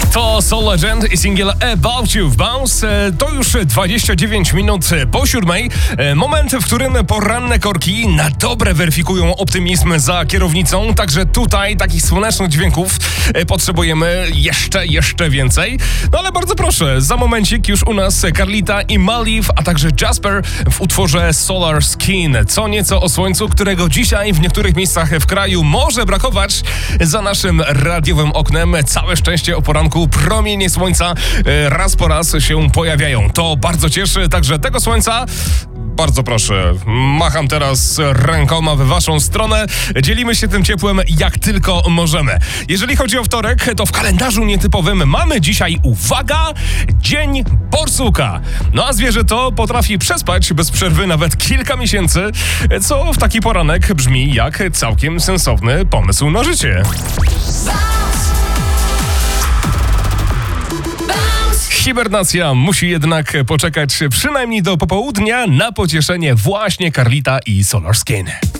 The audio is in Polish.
To Soul Legend i singiel About You w Bounce. To już 29 minut po 7. Moment, w którym poranne korki na dobre weryfikują optymizm za kierownicą. Także tutaj takich słonecznych dźwięków potrzebujemy jeszcze więcej. No ale bardzo proszę, za momencik już u nas Carlita i Maliv, a także Jasper w utworze Solar Skin. Co nieco o słońcu, którego dzisiaj w niektórych miejscach w kraju może brakować. Za naszym radiowym oknem całe szczęście o poranku promienie słońca raz po raz się pojawiają. To bardzo cieszy, także tego słońca bardzo proszę, macham teraz rękoma w waszą stronę. Dzielimy się tym ciepłem jak tylko możemy. Jeżeli chodzi o wtorek, to w kalendarzu nietypowym mamy dzisiaj, uwaga, Dzień Borsuka. No a zwierzę to potrafi przespać bez przerwy nawet kilka miesięcy, co w taki poranek brzmi jak całkiem sensowny pomysł na życie. Hibernacja musi jednak poczekać przynajmniej do popołudnia na pocieszenie właśnie Carlita i Solar Skin.